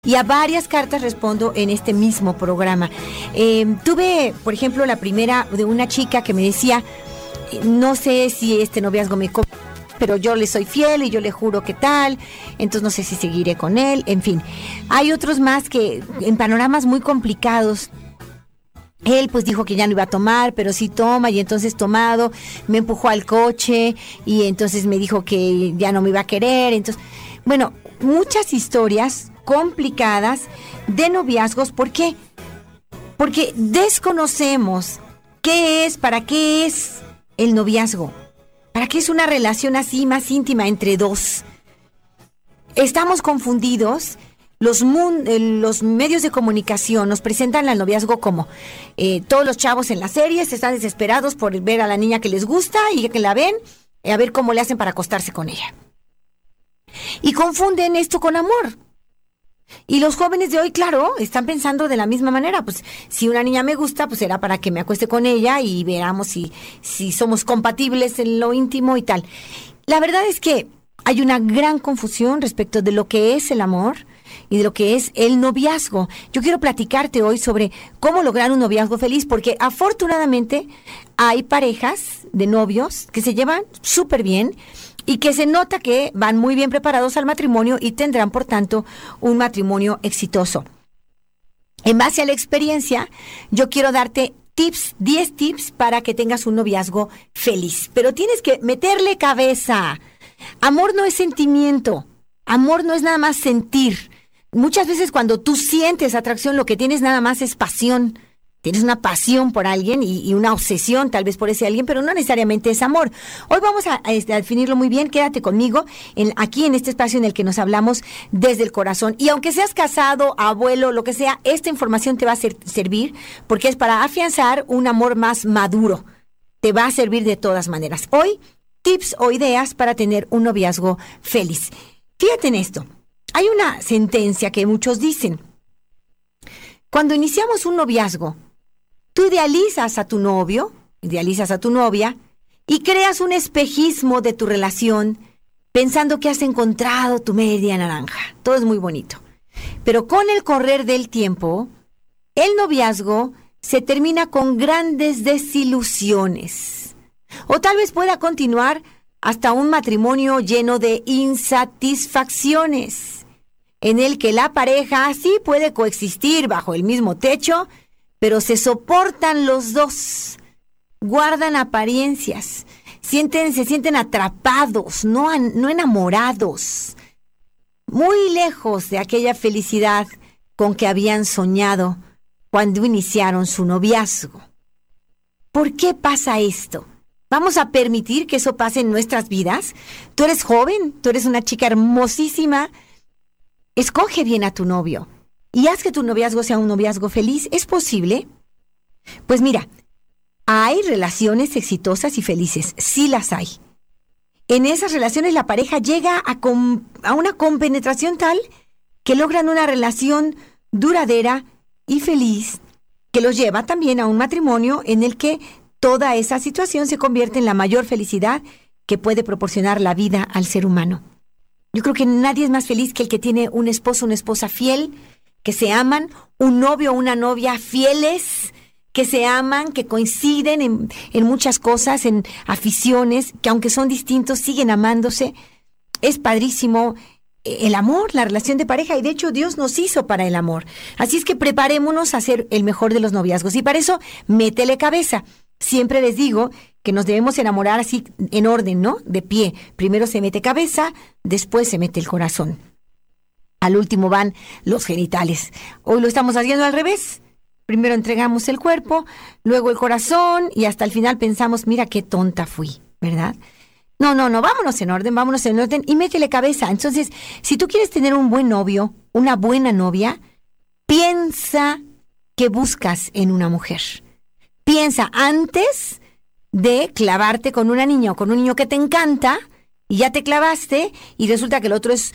Y a varias cartas respondo en este mismo programa. Tuve, por ejemplo, la primera de una chica que me decía, no sé si este noviazgo me conviene, pero yo le soy fiel y yo le juro que tal, entonces no sé si seguiré con él, en fin. Hay otros más que en panoramas muy complicados. Él pues dijo que ya no iba a tomar, pero sí toma, y entonces tomado, me empujó al coche y entonces me dijo que ya no me iba a querer. Entonces, bueno, muchas historias complicadas de noviazgos. ¿Por qué? Porque desconocemos para qué es el noviazgo, para qué es una relación así más íntima entre dos. Estamos confundidos. Los medios de comunicación nos presentan al noviazgo como todos los chavos en las series están desesperados por ver a la niña que les gusta y que la ven, a ver cómo le hacen para acostarse con ella. Y confunden esto con amor. Y los jóvenes de hoy, claro, están pensando de la misma manera. Pues si una niña me gusta, pues será para que me acueste con ella y veamos si somos compatibles en lo íntimo y tal. La verdad es que hay una gran confusión respecto de lo que es el amor y de lo que es el noviazgo. Yo quiero platicarte hoy sobre cómo lograr un noviazgo feliz, porque afortunadamente hay parejas de novios que se llevan súper bien y que se nota que van muy bien preparados al matrimonio y tendrán, por tanto, un matrimonio exitoso. En base a la experiencia, yo quiero darte 10 tips para que tengas un noviazgo feliz. Pero tienes que meterle cabeza. Amor no es sentimiento. Amor no es nada más sentir. Muchas veces cuando tú sientes atracción, lo que tienes nada más es pasión. Tienes una pasión por alguien y una obsesión tal vez por ese alguien, pero no necesariamente es amor. Hoy vamos a definirlo muy bien. Quédate conmigo aquí en este espacio en el que nos hablamos desde el corazón. Y aunque seas casado, abuelo, lo que sea, esta información te va a servir porque es para afianzar un amor más maduro. Te va a servir de todas maneras. Hoy, tips o ideas para tener un noviazgo feliz. Fíjate en esto. Hay una sentencia que muchos dicen. Cuando iniciamos un noviazgo, tú idealizas a tu novio, idealizas a tu novia y creas un espejismo de tu relación pensando que has encontrado tu media naranja. Todo es muy bonito. Pero con el correr del tiempo, el noviazgo se termina con grandes desilusiones. O tal vez pueda continuar hasta un matrimonio lleno de insatisfacciones, en el que la pareja sí puede coexistir bajo el mismo techo, pero se soportan los dos, guardan apariencias, se sienten atrapados, no enamorados, muy lejos de aquella felicidad con que habían soñado cuando iniciaron su noviazgo. ¿Por qué pasa esto? ¿Vamos a permitir que eso pase en nuestras vidas? Tú eres joven, tú eres una chica hermosísima. Escoge bien a tu novio y haz que tu noviazgo sea un noviazgo feliz. ¿Es posible? Pues mira, hay relaciones exitosas y felices, sí las hay. En esas relaciones la pareja llega a una compenetración tal que logran una relación duradera y feliz, que los lleva también a un matrimonio en el que toda esa situación se convierte en la mayor felicidad que puede proporcionar la vida al ser humano. Yo creo que nadie es más feliz que el que tiene un esposo, una esposa fiel, que se aman, un novio o una novia fieles, que se aman, que coinciden en muchas cosas, en aficiones, que aunque son distintos, siguen amándose. Es padrísimo el amor, la relación de pareja, y de hecho Dios nos hizo para el amor. Así es que preparémonos a ser el mejor de los noviazgos, y para eso, métele cabeza. Siempre les digo que nos debemos enamorar así en orden, ¿no? De pie. Primero se mete cabeza, después se mete el corazón. Al último van los genitales. Hoy lo estamos haciendo al revés. Primero entregamos el cuerpo, luego el corazón y hasta el final pensamos, mira qué tonta fui, ¿verdad? No, vámonos en orden y métele cabeza. Entonces, si tú quieres tener un buen novio, una buena novia, piensa qué buscas en una mujer. Piensa antes de clavarte con una niña o con un niño que te encanta y ya te clavaste y resulta que el otro es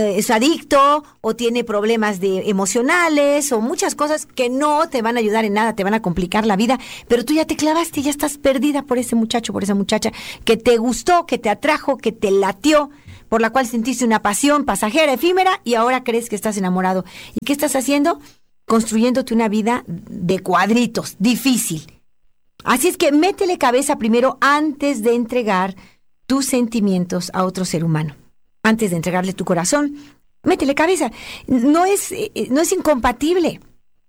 adicto o tiene problemas emocionales o muchas cosas que no te van a ayudar en nada, te van a complicar la vida, pero tú ya te clavaste y ya estás perdida por ese muchacho, por esa muchacha que te gustó, que te atrajo, que te latió. por la cual sentiste una pasión pasajera, efímera, y ahora crees que estás enamorado. ¿Y qué estás haciendo? Construyéndote una vida de cuadritos, difícil. Así es que métele cabeza primero antes de entregar tus sentimientos a otro ser humano. Antes de entregarle tu corazón, métele cabeza. No es incompatible.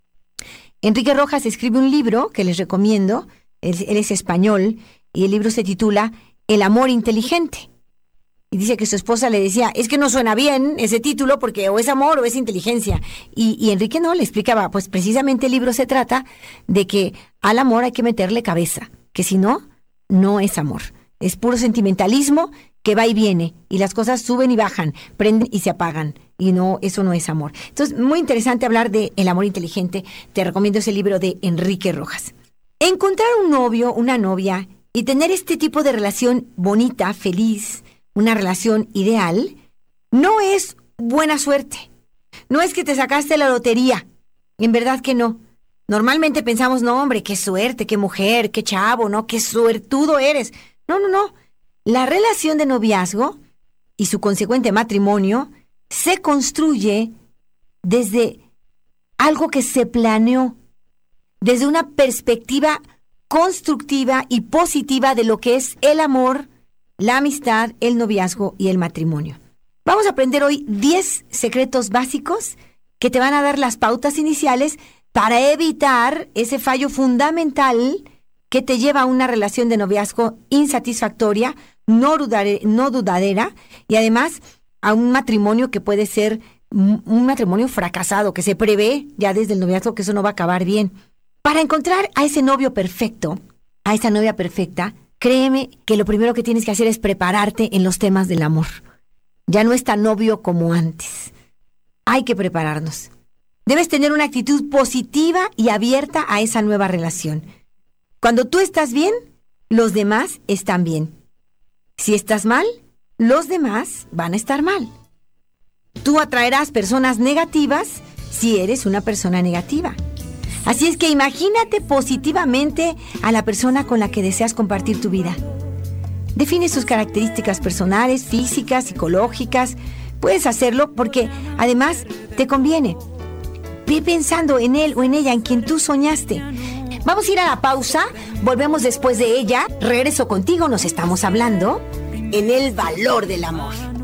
Enrique Rojas escribe un libro que les recomiendo. Él es español y el libro se titula El amor inteligente. Y dice que su esposa le decía, es que no suena bien ese título porque o es amor o es inteligencia. Y Enrique no, le explicaba, pues precisamente el libro se trata de que al amor hay que meterle cabeza, que si no, no es amor. Es puro sentimentalismo que va y viene, y las cosas suben y bajan, prenden y se apagan, y no, eso no es amor. Entonces, muy interesante hablar de el amor inteligente. Te recomiendo ese libro de Enrique Rojas. Encontrar un novio, una novia, y tener este tipo de relación bonita, feliz, una relación ideal, no es buena suerte. No es que te sacaste la lotería. En verdad que no. Normalmente pensamos, no, hombre, qué suerte, qué mujer, qué chavo, ¿no? Qué suertudo eres. No. La relación de noviazgo y su consecuente matrimonio se construye desde algo que se planeó, desde una perspectiva constructiva y positiva de lo que es el amor, la amistad, el noviazgo y el matrimonio. Vamos a aprender hoy 10 secretos básicos que te van a dar las pautas iniciales para evitar ese fallo fundamental que te lleva a una relación de noviazgo insatisfactoria, no dudadera, y además a un matrimonio que puede ser un matrimonio fracasado, que se prevé ya desde el noviazgo que eso no va a acabar bien. Para encontrar a ese novio perfecto, a esa novia perfecta, créeme que lo primero que tienes que hacer es prepararte en los temas del amor. Ya no es tan obvio como antes. Hay que prepararnos. Debes tener una actitud positiva y abierta a esa nueva relación. Cuando tú estás bien, los demás están bien. Si estás mal, los demás van a estar mal. Tú atraerás personas negativas si eres una persona negativa. Así es que imagínate positivamente a la persona con la que deseas compartir tu vida. Define sus características personales, físicas, psicológicas. Puedes hacerlo porque además te conviene. Ve pensando en él o en ella, en quien tú soñaste. Vamos a ir a la pausa, volvemos después de ella. Regreso contigo, nos estamos hablando en el valor del amor.